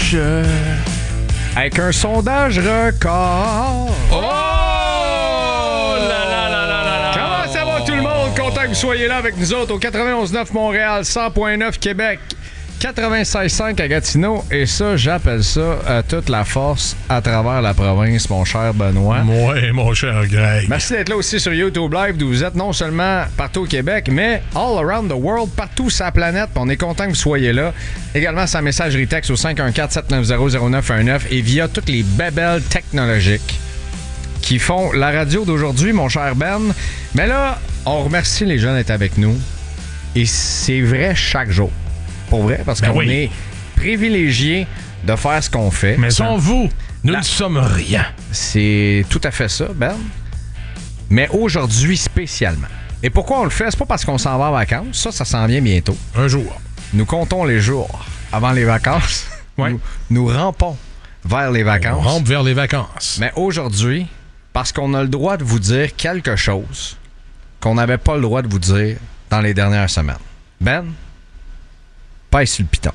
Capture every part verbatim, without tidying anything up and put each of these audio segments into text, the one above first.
dimanche. Euh... Avec un sondage record. Oh! Là, là, là, là, là, là. Comment ça va tout le monde? Content que vous soyez là avec nous autres au quatre-vingt-onze neuf Montréal, cent point neuf Québec, quatre-vingt-seize cinq à Gatineau. Et ça, j'appelle ça à toute la force à travers la province, mon cher Benoît. Ouais, mon cher Greg. Merci d'être là aussi sur YouTube Live, d'où vous êtes non seulement partout au Québec, mais all around the world, partout sur la planète. On est content que vous soyez là. Également, sa messagerie texte au cinq un quatre, sept neuf zéro, zéro neuf un neuf et via toutes les bébelles technologiques qui font la radio d'aujourd'hui, mon cher Ben. Mais là, on remercie les gens d'être avec nous. Et c'est vrai chaque jour. Pour vrai, parce ben qu'on oui. est privilégiés de faire ce qu'on fait. Mais sans vous, nous La... ne sommes rien. C'est tout à fait ça, Ben. Mais aujourd'hui, spécialement. Et pourquoi on le fait? C'est pas parce qu'on s'en va en vacances. Ça, ça s'en vient bientôt. Un jour. Nous comptons les jours avant les vacances. Ouais. Nous, nous rampons vers les vacances. On rampe vers les vacances. Mais aujourd'hui, parce qu'on a le droit de vous dire quelque chose qu'on n'avait pas le droit de vous dire dans les dernières semaines. Ben, pèse sur le piton.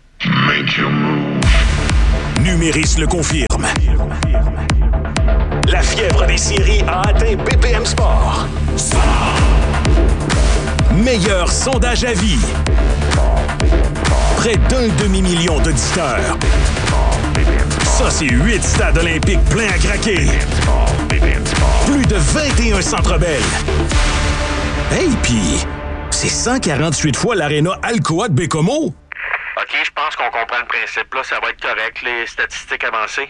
Numéris le confirme. La fièvre des séries a atteint B P M Sport. Meilleur sondage à vie. Près d'un demi-million d'auditeurs. Ça, c'est huit stades olympiques pleins à craquer. Plus de vingt et un centres belles. Hey, pis c'est cent quarante-huit fois l'aréna Alcoa de Bécomo. OK, je pense qu'on comprend le principe. Là, ça va être correct, les statistiques avancées.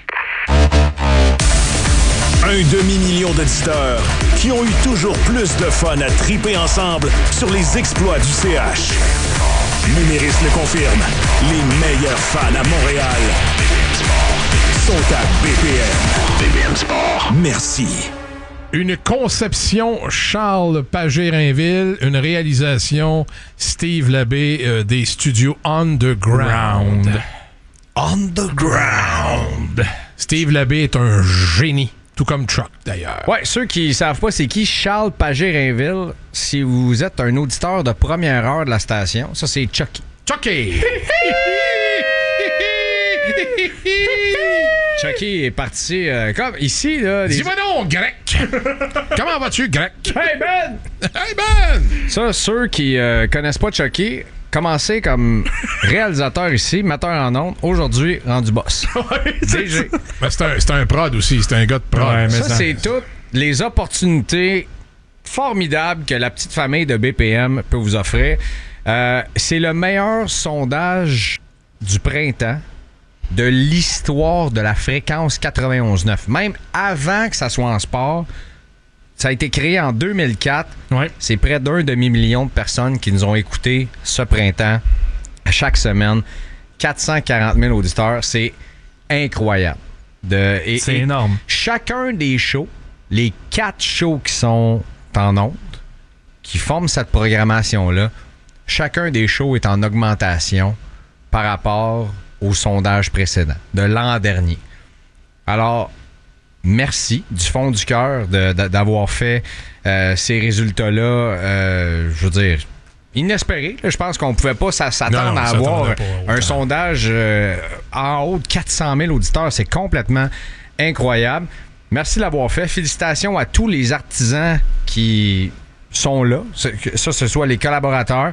Un demi-million d'auditeurs qui ont eu toujours plus de fun à triper ensemble sur les exploits du C H. Numéris le confirme. Les meilleurs fans à Montréal sont à B P M. B P M Sport. Merci. Une conception Charles Pagé-Rainville, une réalisation Steve Labbé euh, des studios Underground. Underground. Steve Labbé est un génie, tout comme Chuck d'ailleurs. Ouais, ceux qui ne savent pas c'est qui Charles Pagé-Rainville, si vous êtes un auditeur de première heure de la station, ça c'est Chucky. Chucky! Chucky est parti euh, comme ici, là. Des... Dis-moi donc, Grec! Comment vas-tu, Grec? Hey, Ben! Hey, Ben! Ça, ceux qui euh, connaissent pas Chucky, commencez comme réalisateur ici, metteur en ondes, aujourd'hui, rendu boss. Ouais, D G. Ben, c'est, un, c'est un prod aussi, c'est un gars de prod. Ouais, mais ça, ça, c'est toutes les opportunités formidables que la petite famille de B P M peut vous offrir. Euh, c'est le meilleur sondage du printemps de l'histoire de la fréquence quatre-vingt-onze neuf. Même avant que ça soit en sport, ça a été créé en deux mille quatre. Ouais. C'est près d'un demi-million de personnes qui nous ont écoutés ce printemps, chaque semaine. quatre cent quarante mille auditeurs. C'est incroyable. De, et, c'est et énorme. Chacun des shows, les quatre shows qui sont en ondes, qui forment cette programmation-là, chacun des shows est en augmentation par rapport au sondage précédent, de l'an dernier. Alors, merci du fond du cœur de, de, d'avoir fait euh, ces résultats-là, euh, je veux dire, inespérés. Je pense qu'on ne pouvait pas s'attendre non, à avoir pas un sondage euh, en haut de quatre cent mille auditeurs. C'est complètement incroyable. Merci de l'avoir fait. Félicitations à tous les artisans qui sont là, que ça, ce soit les collaborateurs,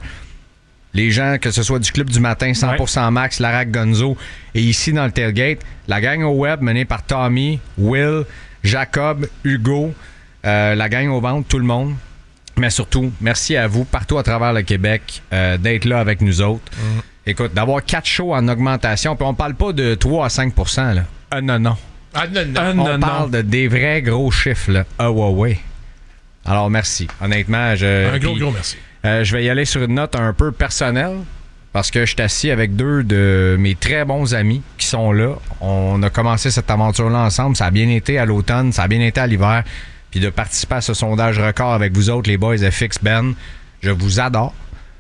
les gens, que ce soit du Club du Matin, cent pour cent Max, Larac Gonzo, et ici dans le Tailgate, la gang au web menée par Tommy, Will, Jacob, Hugo, euh, la gang au ventre, tout le monde. Mais surtout, merci à vous, partout à travers le Québec, euh, d'être là avec nous autres. Mm. Écoute, d'avoir quatre shows en augmentation, puis on parle pas de trois à cinq pour cent, là. Ah non, non. Ah non, non. Ah, non, on non. parle de des vrais gros chiffres, là. Ah ouais, ouais. Alors, merci. Honnêtement, je... Un gros, puis, gros merci. Euh, je vais y aller sur une note un peu personnelle parce que je suis assis avec deux de mes très bons amis qui sont là. On a commencé cette aventure-là ensemble. Ça a bien été à l'automne, ça a bien été à l'hiver. Puis de participer à ce sondage record avec vous autres, les boys F X Ben, je vous adore.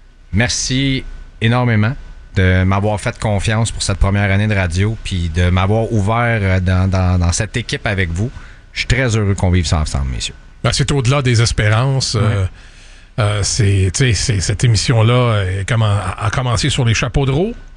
Merci énormément de m'avoir fait confiance pour cette première année de radio puis de m'avoir ouvert dans, dans, dans cette équipe avec vous. Je suis très heureux qu'on vive ça ensemble, messieurs. Ben, c'est au-delà des espérances. Ouais. Euh, euh, c'est, c'est, cette émission-là a, a commencé sur les chapeaux de roue.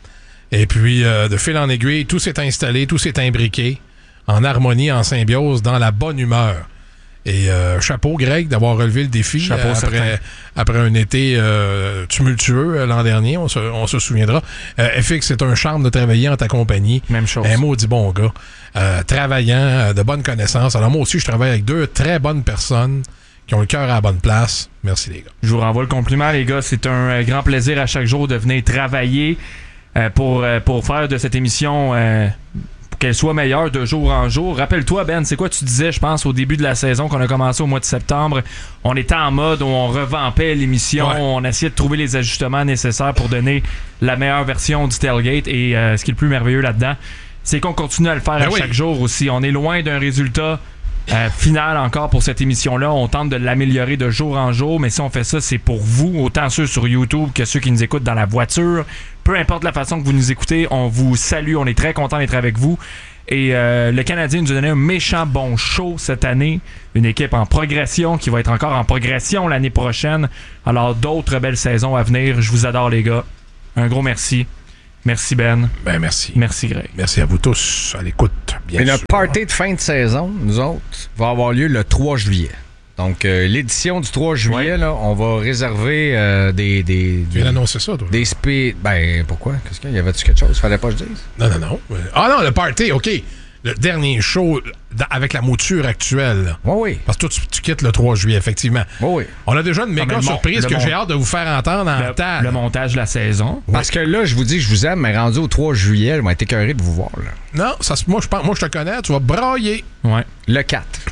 Et puis, euh, de fil en aiguille, tout s'est installé, tout s'est imbriqué en harmonie, en symbiose, dans la bonne humeur. Et euh, chapeau, Greg, d'avoir relevé le défi Chapeau, euh, après, certain. après un été euh, tumultueux euh, l'an dernier, on se, on se souviendra. Euh, F X, c'est un charme de travailler en ta compagnie. Même chose. Un maudit bon gars. Euh, travaillant, euh, de bonnes connaissances. Alors moi aussi, je travaille avec deux très bonnes personnes qui ont le cœur à la bonne place. Merci, les gars. Je vous renvoie le compliment, les gars. C'est un euh, grand plaisir à chaque jour de venir travailler euh, pour, euh, pour faire de cette émission... Euh, qu'elle soit meilleure de jour en jour. Rappelle-toi, Ben, c'est quoi tu disais, je pense, au début de la saison qu'on a commencé au mois de septembre. On était en mode où on revampait l'émission, Ouais. on essayait de trouver les ajustements nécessaires pour donner la meilleure version du tailgate. Et euh, ce qui est le plus merveilleux là-dedans, c'est qu'on continue à le faire Ben à oui. chaque jour aussi. On est loin d'un résultat euh, final encore pour cette émission-là. On tente de l'améliorer de jour en jour, mais si on fait ça, c'est pour vous, autant ceux sur YouTube que ceux qui nous écoutent dans la voiture. Peu importe la façon que vous nous écoutez, on vous salue, on est très content d'être avec vous. Et euh, le Canadien nous a donné un méchant bon show cette année. Une équipe en progression qui va être encore en progression l'année prochaine. Alors d'autres belles saisons à venir. Je vous adore, les gars. Un gros merci. Merci, Ben. Ben, merci. Merci, Greg. Merci à vous tous à l'écoute, bien Et sûr. notre party de fin de saison, nous autres, va avoir lieu le trois juillet. Donc, euh, l'édition du trois juillet, Ouais. là, on va réserver euh, des... des, Tu viens des d'annoncer ça, toi? Des spé... Ben, pourquoi? Qu'est-ce qu'il y avait-tu quelque chose? Fallait pas que je dise? Non, non, non. Ah non, le party, OK. Le dernier show d- avec la mouture actuelle. là. Oui, oui. Parce que toi, tu, tu quittes le trois juillet, effectivement. Oui, oui. On a déjà une Ah, mais méga le mon- surprise le que mon- j'ai hâte de vous faire entendre en Le, temps. le montage de la saison. Parce que là, je vous dis que je vous aime, mais rendu au trois juillet, je vais être écœuré de vous voir. Là. Non, ça, se- moi, je pense, moi, je te connais, tu vas brailler. Ouais. Le quatre.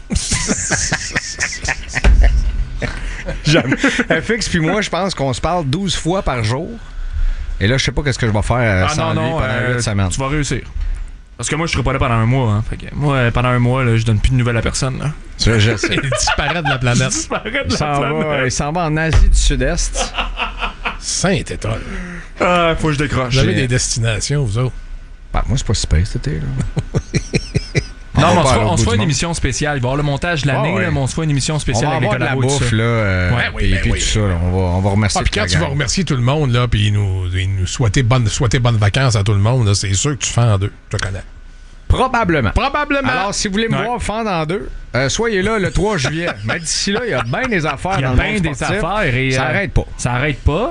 J'aime. F X puis moi, je pense qu'on se parle douze fois par jour. Et là, je sais pas qu'est-ce que je vais faire euh, Ah sans non, lui non, pendant euh, huit semaines. tu vas réussir. Parce que moi, je serai pas là pendant un mois. Hein. Fait que moi, euh, pendant un mois, là, je donne plus de nouvelles à personne. Là. Je, je sais. Il disparaît de la planète. Disparaît de Il la s'en planète. va, il s'en va en Asie du Sud-Est. Saint-Étoile. Ah, faut que je décroche. Vous avez J'ai- des destinations, vous autres? Ben, moi, c'est pas super cet été. Là. Non, On mais on va se pas fera, au on bout se fera du une monde. émission spéciale. Il va y avoir le montage de l'année, Ah ouais. là, mais on se fera une émission On spéciale va avec avoir de la collabos et tout bouffe, ça. là. euh, Ouais, oui, puis, ben puis oui. tout ça. Là. On, va, on va remercier Ah, puis toute la quand tu vas gang. remercier tout le monde, là, puis nous, et nous souhaiter bonnes, souhaiter bonnes vacances à tout le monde, là, c'est sûr que tu fais en deux. Je te connais. Probablement. Probablement. Alors, si vous voulez me Ouais. voir fendre en deux, euh, soyez là le trois juillet. Mais d'ici là, il y a bien des affaires Il y a dans le bien monde des sportif. affaires. Et, Ça euh, arrête pas. Ça arrête pas.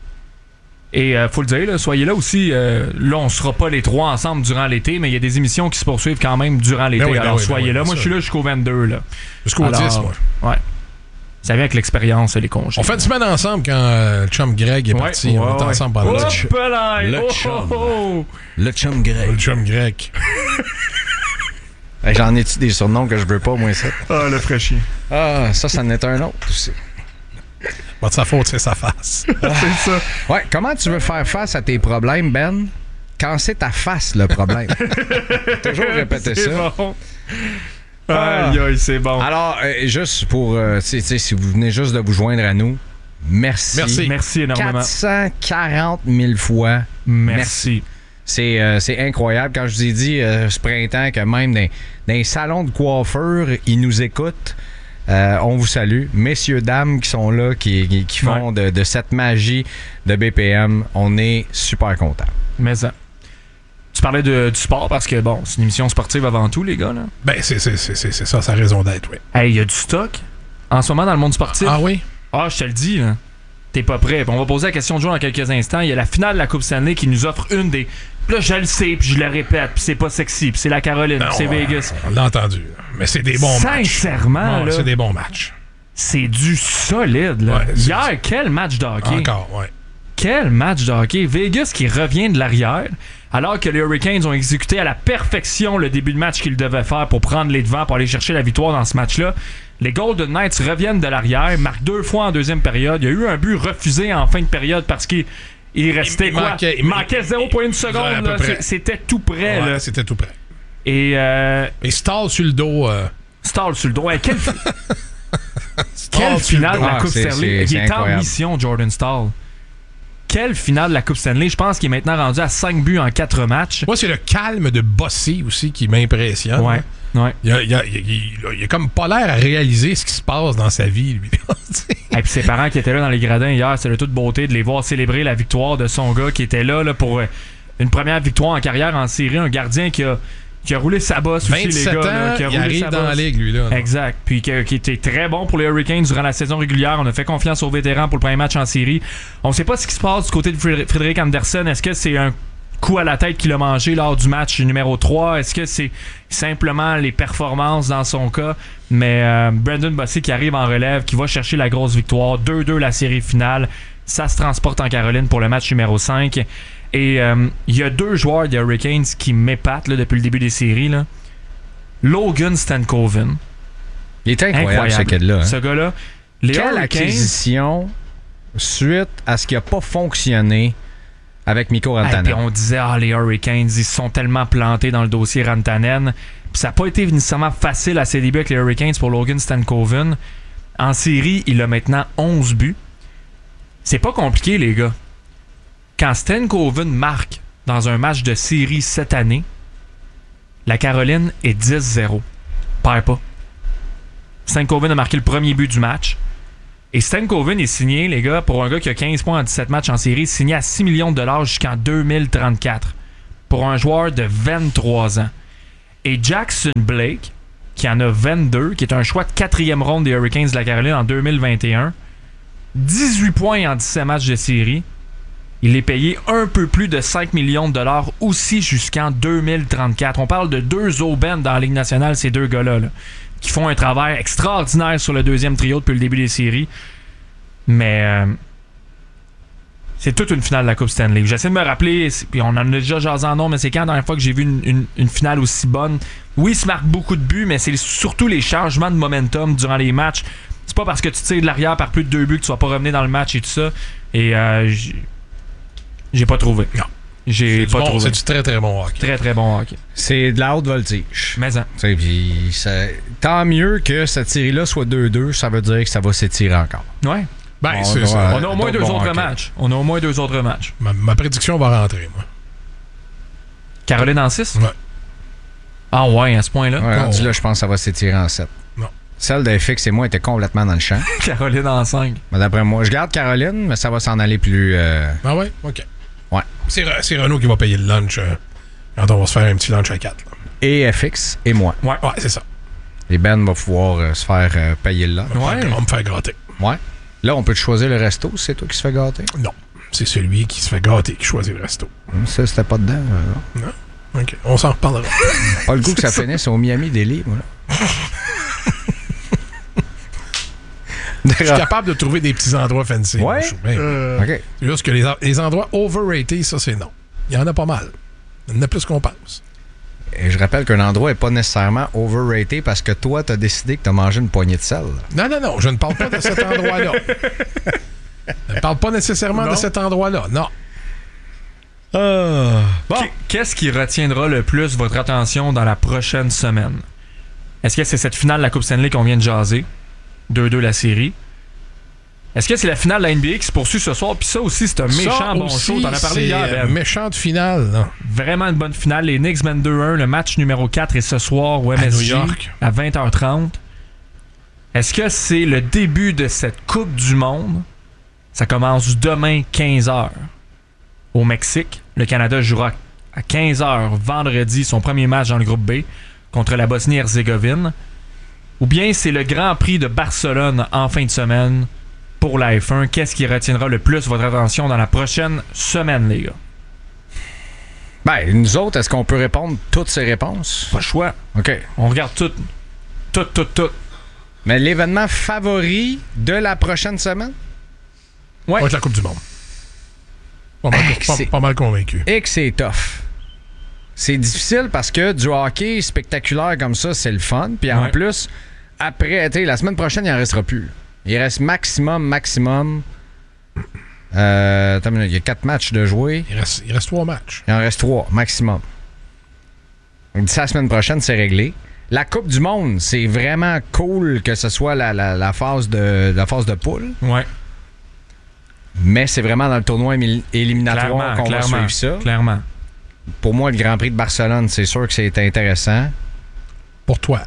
Et euh, faut le dire, là, soyez là aussi. Euh, là, on sera pas les trois ensemble durant l'été, mais il y a des émissions qui se poursuivent quand même durant l'été. Ben oui, ben Alors oui, ben soyez oui, là. bien Moi, je sûr. suis là jusqu'au vingt-deux. Là. Jusqu'au Alors, dix, moi. Ouais. Ça vient avec l'expérience, les congés. On fait une semaine ensemble quand euh, le chum Greg est Ouais, parti. ouais, on est ouais. ensemble pendant Hop le chum. là! Le Oh, chum. oh, oh. Le chum grec. Le chum grec. Hey, J'en ai-tu des surnoms que je veux pas, moi, ça? Ah, le fraîchier. Ah, ça, ça en est un autre aussi. Pas de sa faute, c'est sa face. C'est ça. Ouais, comment tu veux faire face à tes problèmes, Ben, quand c'est ta face, le problème? Toujours répéter C'est ça. bon. Ah. Aïe, aïe, c'est bon. Alors, euh, juste pour, euh, tu sais, tu sais, si vous venez juste de vous joindre à nous, merci. Merci. Merci énormément. quatre cent quarante mille fois. Merci. C'est euh, c'est incroyable. Quand je vous ai dit euh, ce printemps que même dans, dans les salons de coiffure, ils nous écoutent. Euh, on vous salue. Messieurs, dames qui sont là, qui, qui, qui font de, de cette magie de B P M, on est super contents. Mais ça. Tu parlais de, du sport parce que, bon, c'est une émission sportive avant tout, les gars. Là. Ben, c'est c'est- c'est- c'est- c'est ça, sa raison d'être, oui. Hey, il y a du stock en ce moment dans le monde sportif. Ah oui? Ah, je te le dis, là. T'es pas prêt. On va poser la question de jour dans quelques instants. Il y a la finale de la Coupe Stanley qui nous offre une des. Là, je le sais, puis je le répète, puis c'est pas sexy, puis c'est la Caroline, puis c'est Non, Vegas. On l'a entendu. Mais c'est des bons matchs. Sincèrement, Ouais, là, c'est des bons matchs. c'est du solide. Là. Ouais, c'est- Hier, quel match de hockey. Encore, ouais. Quel match de hockey. Vegas qui revient de l'arrière, alors que les Hurricanes ont exécuté à la perfection le début de match qu'ils devaient faire pour prendre les devants, pour aller chercher la victoire dans ce match-là. Les Golden Knights reviennent de l'arrière, marquent deux fois en deuxième période. Il y a eu un but refusé en fin de période parce qu'il il restait Il quoi? manquait- il manquait zéro virgule un à seconde. peu là. près. C'est- C'était tout près. Ouais, là. c'était tout près. Et euh, Et Stall sur le dos. euh, Stall sur le dos. Hey, quelle, Stall quelle sur le finale de dos. la Ah, Coupe c'est- Stanley. c'est- Il c'est est en incroyable. mission, Jordan Stall. Quelle finale de la Coupe Stanley. Je pense qu'il est maintenant rendu à cinq buts en quatre matchs. Moi, c'est le calme de Bossy aussi qui m'impressionne. Ouais, ouais. Il a, il, a, il, a, il a- il a comme pas l'air à réaliser ce qui se passe dans sa vie, lui. Et puis ses parents qui étaient là dans les gradins hier, c'était de toute beauté de les voir célébrer la victoire de son gars qui était là, là pour euh, une première victoire en carrière en série, un gardien qui a, qui a roulé sa bosse aussi, les gars. vingt-sept ans, là, qui a il roulé arrive sa dans bosse. la ligue, lui. Là. Exact. Puis qui, qui était très bon pour les Hurricanes durant la saison régulière. On a fait confiance aux vétérans pour le premier match en série. On ne sait pas ce qui se passe du côté de Frédéric Andersen. Est-ce que c'est un coup à la tête qu'il a mangé lors du match numéro trois? Est-ce que c'est simplement les performances dans son cas? Mais euh, Brandon Bossy qui arrive en relève, qui va chercher la grosse victoire. deux deux la série finale. Ça se transporte en Caroline pour le match numéro cinq. Et il euh, y a deux joueurs des Hurricanes qui m'épatent là, depuis le début des séries. Là. Logan Stankoven. Il est incroyable, incroyable. ce kid-là. Hein? Ce gars-là. Les Quelle Hurricanes, acquisition suite à ce qui n'a pas fonctionné avec Mikko Rantanen. Puis on disait, ah, les Hurricanes, ils se sont tellement plantés dans le dossier Rantanen. Puis ça n'a pas été nécessairement facile à ses débuts avec les Hurricanes pour Logan Stankoven. En série, il a maintenant onze buts. C'est pas compliqué, les gars. Quand Stankoven marque dans un match de série cette année, la Caroline est dix zéro. Perd pas. Stankoven a marqué le premier but du match. Et Stankoven est signé, les gars, pour un gars qui a quinze points en dix-sept matchs en série, signé à six millions de dollars jusqu'en deux mille trente-quatre. Pour un joueur de vingt-trois ans. Et Jackson Blake, qui en a vingt-deux, qui est un choix de quatrième ronde des Hurricanes de la Caroline en deux mille vingt et un, dix-huit points en dix-sept matchs de série. Il est payé un peu plus de cinq millions de dollars aussi jusqu'en deux mille trente-quatre. On parle de deux aubaines dans la Ligue nationale, ces deux gars-là, là, qui font un travail extraordinaire sur le deuxième trio depuis le début des séries. Mais euh, c'est toute une finale de la Coupe Stanley. J'essaie de me rappeler, puis on en a déjà jasé en nom, mais c'est quand la dernière fois que j'ai vu une, une, une finale aussi bonne? Oui, il se marque beaucoup de buts, mais c'est surtout les changements de momentum durant les matchs. C'est pas parce que tu tires de l'arrière par plus de deux buts que tu vas pas revenir dans le match et tout ça. Et euh, j'ai, j'ai pas trouvé. Non. J'ai c'est pas bon, trouvé. C'est du très très bon hockey. Très très bon hockey. C'est de la haute voltige. Mais hein. Pis ça, tant mieux que cette série-là soit deux deux, ça veut dire que ça va s'étirer encore. Ouais. Ben, on, c'est a, ça. On a au moins deux bon autres hockey. matchs. On a au moins deux autres matchs. Ma, ma prédiction va rentrer, moi. Caroline en six? Ouais. Ah ouais, à ce point-là? Ouais, rendu Oh. là, je pense que ça va s'étirer en sept. Non. Celle de F X et moi était complètement dans le champ. Caroline en cinq. Mais d'après moi, je garde Caroline, mais ça va s'en aller plus... Euh... Ah ouais? OK. Ouais. C'est, c'est Renaud qui va payer le lunch euh, quand on va se faire un petit lunch à quatre. Là. Et F X et moi. Ouais, ouais, c'est ça. Et Ben va pouvoir euh, se faire euh, payer le lunch. Ouais. On va me faire gratter. Ouais. Là, on peut te choisir le resto, c'est toi qui se fait gâter. Non. C'est celui qui se fait gâter qui choisit le resto. Ça, c'était pas dedans. euh, Non? OK. On s'en reparlera. Pas le goût que ça finisse au Miami Deli, moi. Je suis capable de trouver des petits endroits fancy. Ouais? Je- ben, Euh, OK. c'est juste que les, en- les endroits overrated, ça, c'est non. Il y en a pas mal. Il y en a plus qu'on pense. Et je rappelle qu'un endroit n'est pas nécessairement overrated parce que toi, t'as décidé que t'as mangé une poignée de sel. Non, non, non. Je ne parle pas de cet endroit-là. Je ne parle pas nécessairement Non. de cet endroit-là. Non. Bon. Qu'est-ce qui retiendra le plus votre attention dans la prochaine semaine? Est-ce que c'est cette finale de la Coupe Stanley qu'on vient de jaser? deux deux la série. Est-ce que c'est la finale de la N B A qui se poursuit ce soir? Puis ça aussi, c'est un méchant Ça bon aussi, show. T'en as parlé c'est, hier, euh, Ben. méchante finale, là. Vraiment une bonne finale. Les Knicks mènent deux un. Le match numéro quatre est ce soir au M S G À New York. à vingt heures trente. Est-ce que c'est le début de cette Coupe du Monde? Ça commence demain quinze heures au Mexique. Le Canada jouera à quinze heures vendredi son premier match dans le groupe B contre la Bosnie-Herzégovine. Ou bien c'est le Grand Prix de Barcelone en fin de semaine pour la F un. Qu'est-ce qui retiendra le plus votre attention dans la prochaine semaine, les gars? Ben, nous autres, est-ce qu'on peut répondre toutes ces réponses? Pas le choix. OK. On regarde tout. Tout, tout, tout. Mais l'événement favori de la prochaine semaine? Ouais. Ça va être la Coupe du Monde. Pas mal, Hey, pas, c'est- pas mal convaincu. Et que c'est tough. C'est difficile parce que du hockey spectaculaire comme ça, c'est le fun. Puis en Ouais. plus, après, tu sais, la semaine prochaine, il en restera plus. Il reste maximum, maximum. Euh, attends une minute, il y a quatre matchs de jouer. Il reste, il reste trois matchs. Il en reste trois, maximum. Donc, d'ici la semaine prochaine, c'est réglé. La Coupe du Monde, c'est vraiment cool que ce soit la, la, la phase de, la phase de poule. Ouais. Mais c'est vraiment dans le tournoi émi- éliminatoire Clairement, qu'on clairement. va suivre ça. Clairement. Pour moi, le Grand Prix de Barcelone, c'est sûr que c'est intéressant. Pour toi.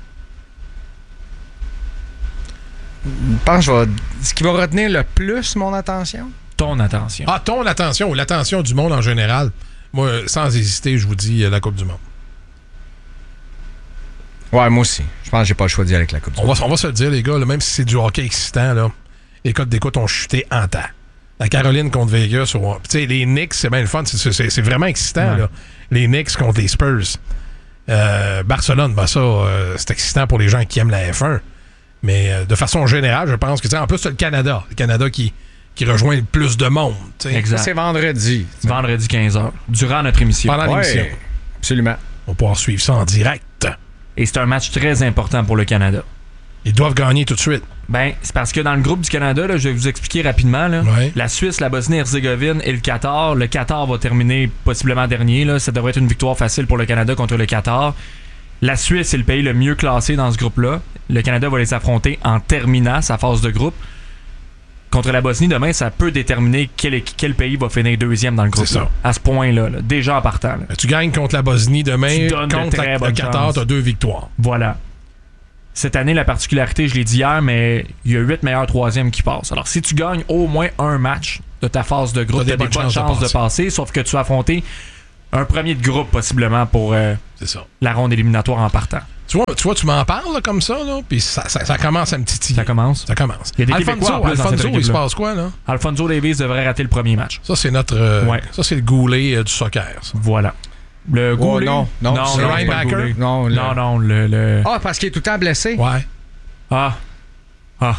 Je pense que je vais- ce qui va retenir le plus mon attention, Ton attention. Ah, ton attention ou l'attention du monde en général. Moi, sans hésiter, je vous dis euh, la Coupe du Monde. Ouais, moi aussi. Je pense que j'ai pas le choix d'y aller avec la Coupe du On Monde. va, on va se le dire, les gars, là, même si c'est du hockey excitant, là, les codes d'écoute ont chuté en temps. La Caroline contre Vegas, tu sais, les Knicks, c'est bien le fun. C'est, c'est, c'est vraiment excitant, ouais. là. Les Knicks contre les Spurs. Euh, Barcelone, ben ça, euh, c'est excitant pour les gens qui aiment la F un. Mais euh, de façon générale, je pense que, tu sais, en plus, c'est le Canada. Le Canada qui, qui rejoint le plus de monde. t'sais. Exact. Ça, c'est vendredi. Vendredi quinze heures, durant notre émission. Pendant Ouais, l'émission. absolument. On va pouvoir suivre ça en direct. Et c'est un match très important pour le Canada. Ils doivent gagner tout de suite. Ben, c'est parce que dans le groupe du Canada, là, je vais vous expliquer rapidement. Là, Ouais. la Suisse, la Bosnie-Herzégovine et le Qatar. Le Qatar va terminer possiblement dernier. Là. Ça devrait être une victoire facile pour le Canada contre le Qatar. La Suisse est le pays le mieux classé dans ce groupe-là. Le Canada va les affronter en terminant sa phase de groupe. Contre la Bosnie, demain, ça peut déterminer quel, quel pays va finir deuxième dans le groupe. C'est ça. Là, à ce point-là, là, déjà en partant. Là. Tu gagnes contre la Bosnie demain. Tu donnes de Contre très la- le bonnes Qatar, chances. tu as deux victoires. Voilà. Cette année, la particularité, je l'ai dit hier, mais il y a huit meilleurs troisièmes qui passent. Alors, si tu gagnes au moins un match de ta phase de groupe, T'as tu as des des bonnes bonnes chances de passer, sauf que tu as affronté un premier de groupe, possiblement, pour euh, C'est ça. la ronde éliminatoire en partant. Tu vois, tu, vois, tu m'en parles là, comme ça, là, puis ça, ça, ça commence à me titiller. Ça commence. Ça commence. Il y a des Alfonso, Québécois, en plus, dans Alfonso, cette il se équipe-là. passe quoi, là? Alfonso Davies devrait rater le premier match. Ça, c'est notre... euh, Ouais. Ça, c'est le goulet euh, du soccer, ça. Voilà. Le Goulet. non, non, non, c'est non, Ryan c'est pas le Backer? Goulet. Non, le- non, non, le... le- Ah, parce qu'il est tout le temps blessé? Ouais. Ah. Ah.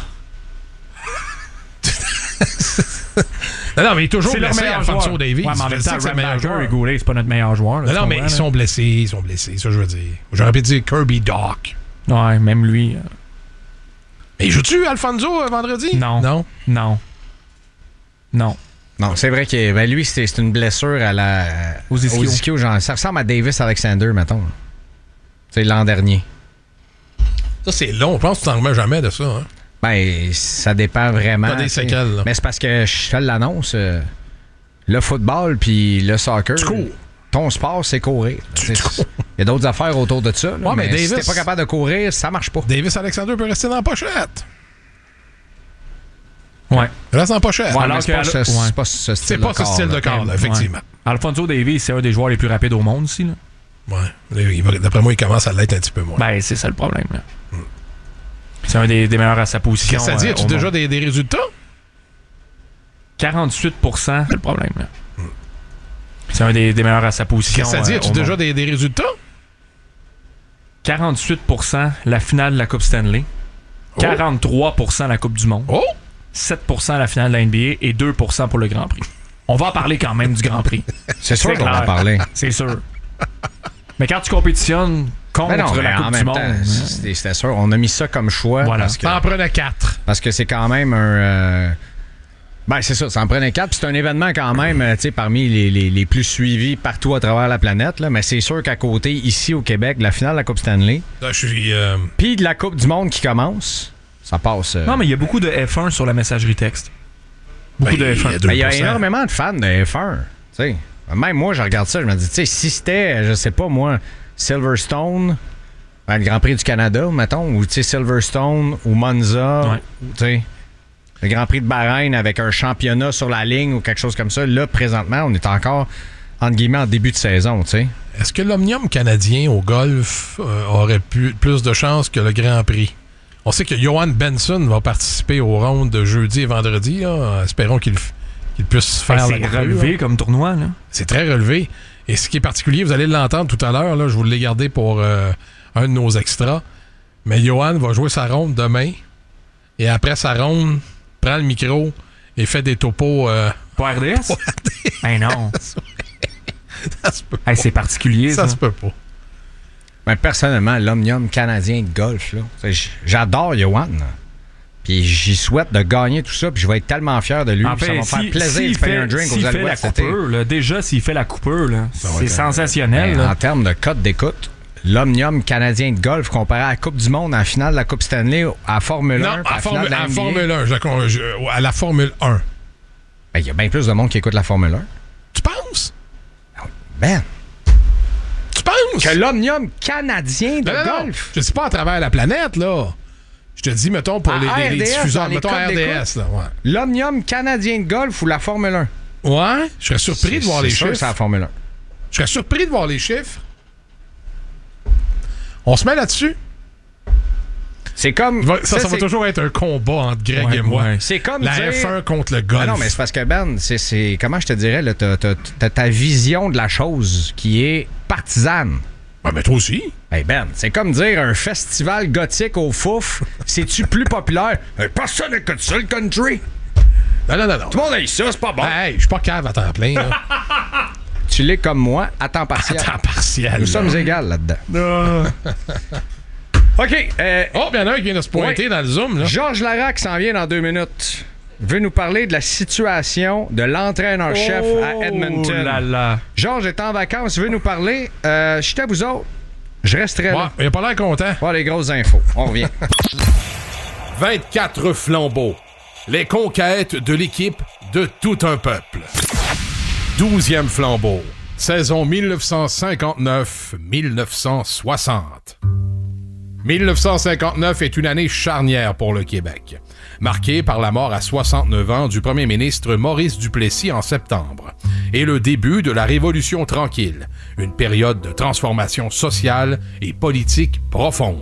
Non, non, mais il est toujours C'est leur blessé, meilleur Alfonso joueur. Davies. Ouais, mais en Je même sais temps, que c'est le meilleur Backer joueur. et Goulet, c'est pas notre meilleur joueur. là, Non, tu non, mais comprends, ils là? sont blessés, ils sont blessés, ça je veux dire. J'aurais pu dire Kirby Doc. Ouais, même lui. euh, Mais joue-tu Alfonso euh, vendredi? Non. Non. Non. Non. Non, c'est vrai que ben, lui, c'est, c'est une blessure à la. Aux ischios. Aux ischios, genre, ça ressemble à Davis Alexander, mettons. C'est l'an dernier. Ça, c'est long. Je pense que tu t'en remets jamais de ça. Hein? Ben, ça dépend vraiment. T'as des t'sais. séquelles, là. Mais c'est parce que je te l'annonce. euh, le football puis le soccer. Tu cours. Ton sport, c'est courir. Tu C'est- cours. Il y a d'autres affaires autour de ça. là, Ouais, mais mais si Davis- t'es pas capable de courir, ça marche pas. Davis Alexander peut rester dans la pochette. Ouais. Il reste dans la pochette. Ouais, Alors mais c'est que- pas, ce, ouais. c'est pas ce style C'est pas ce style de corps, là, effectivement. Ouais. Alfonso Davies, c'est un des joueurs les plus rapides au monde aussi. Là. Ouais. Il va- D'après moi, il commence à l'être un petit peu moins. Ben, c'est ça le problème. Là. C'est un des, des meilleurs à sa position. Qu'est-ce que ça dit? euh, As-tu au déjà monde. des, des résultats? quarante-huit pour cent, c'est le problème. Là. C'est un des, des meilleurs à sa position. Qu'est-ce que ça dit? euh, As-tu au déjà monde. des, des résultats? quarante-huit pour cent la finale de la Coupe Stanley. Oh. quarante-trois pour cent la Coupe du Monde. Oh! sept pour cent la finale de la N B A et deux pour cent pour le Grand Prix. On va en parler quand même du Grand Prix. C'est sûr C'est qu'on va en clair. parler. C'est sûr. Mais quand tu compétitionnes contre Ben non, mais la Coupe en du même Monde, temps, hein, c'était, c'était sûr. On a mis ça comme choix Voilà. parce que, T'en prenais quatre. parce que c'est quand même un. euh, Ben, c'est ça, ça en prenait quatre. Puis c'est un événement quand même, euh, tu sais, parmi les, les, les plus suivis partout à travers la planète. Là. Mais c'est sûr qu'à côté, ici au Québec, la finale de la Coupe Stanley, Là, je suis... euh, puis de la Coupe du Monde qui commence, ça passe. euh, Non, mais il y a beaucoup de F un sur la messagerie texte. Beaucoup ben, de F un. il y a deux Ben, il y a pour cent. énormément de fans de F un. tu sais. Même moi, je regarde ça, je me dis, tu sais, si c'était, je sais pas moi, Silverstone, ben, le Grand Prix du Canada, mettons, ou tu sais, Silverstone, ou Monza, Ouais. ou tu sais, le Grand Prix de Bahreïn avec un championnat sur la ligne ou quelque chose comme ça, là, présentement, on est encore, entre guillemets, en début de saison, tu sais. Est-ce que l'Omnium canadien au golf euh, aurait pu, plus de chances que le Grand Prix? On sait que Johan Benson va participer aux rondes de jeudi et vendredi. Là. Espérons qu'il, f- qu'il puisse faire la C'est coupure, relevé là. comme tournoi. Là. C'est très relevé. Et ce qui est particulier, vous allez l'entendre tout à l'heure, là, je vous l'ai gardé pour euh, un de nos extras, mais Johan va jouer sa ronde demain. Et après sa ronde, prend le micro et fait des topos... euh, Pour R D S? pour R D S. Ben non. Ça se peut Hey, c'est particulier, Ça ça. se peut pas. Ben, personnellement, l'Omnium canadien de golf, là, tu sais, j- j'adore Johan. là. Puis j'y souhaite de gagner tout ça, puis je vais être tellement fier de lui. En puis ça fait, va me faire si- plaisir s'il de payer fait- un drink s'il aux fait la Alouettes cet été. coupure, là, déjà, s'il fait la coupure, là, c'est être, sensationnel. Ben, là. en termes de cote d'écoute, l'Omnium canadien de golf comparé à la Coupe du Monde en finale de la Coupe Stanley à Formule Non, un, puis à, la Formule, finale de la à N B A, Formule un, je la con- je- à la Formule un. ben, il y a bien plus de monde qui écoute la Formule un. Tu penses? Ben, Tu penses? que l'Omnium canadien de Non, non, non. golf. Je dis pas à travers la planète, là. Je te dis, mettons, pour À les, les- les R D S, diffuseurs. dans les Mettons codes R D S, là. Ouais. L'Omnium canadien de golf ou la Formule un? Ouais, je serais surpris de voir C'est les sûr chiffres. que c'est la Formule un. Je serais surpris de voir les chiffres. On se met là-dessus. C'est comme... Va, ça, ça, ça va c'est... toujours être un combat entre Greg ouais, et moi. Ouais. C'est comme la dire... F un contre le golf. Ah non, mais c'est parce que, Ben, c'est, c'est comment je te dirais, là, t'as, t'as, t'as ta vision de la chose qui est partisane. Ouais, mais toi aussi. Hey Ben, c'est comme dire un festival gothique au Fouf, c'est-tu plus populaire? Hey, personne n'écoute ça, le country. Non, non, non, non. Tout le monde aime ça, c'est pas bon. Hey, je suis pas cave à temps plein. Là. Tu l'es comme moi, à temps partiel. À temps partiel. Nous là. sommes égales là-dedans. OK. Euh, Oh, bien un qui vient de se pointer ouais. dans le Zoom. Là. Georges Larac s'en vient dans deux minutes. Veut nous parler de la situation de l'entraîneur-chef oh à Edmonton. Là là. Georges est en vacances, veut nous parler. Euh, je suis à vous autres. Je resterai Ouais, là. il a pas l'air content. Voir les grosses infos. On revient. vingt-quatre flambeaux. Les conquêtes de l'équipe de tout un peuple. douzième flambeau. Saison dix-neuf cent cinquante-neuf dix-neuf cent soixante. dix-neuf cent cinquante-neuf est une année charnière pour le Québec, marquée par la mort à soixante-neuf ans du premier ministre Maurice Duplessis en septembre, et le début de la Révolution tranquille, une période de transformation sociale et politique profonde.